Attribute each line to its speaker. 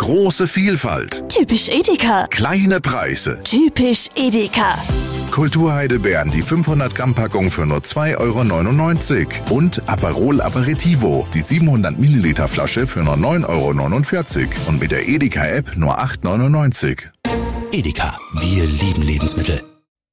Speaker 1: Große Vielfalt.
Speaker 2: Typisch Edeka.
Speaker 1: Kleine Preise.
Speaker 2: Typisch Edeka.
Speaker 1: Kulturheidelbeeren, die 500 Gramm Packung für nur 2,99 € und Aperol Aperitivo, die 700 Milliliter Flasche für nur 9,49 € und mit der Edeka App nur 8,99 €.
Speaker 3: Edeka, wir lieben Lebensmittel.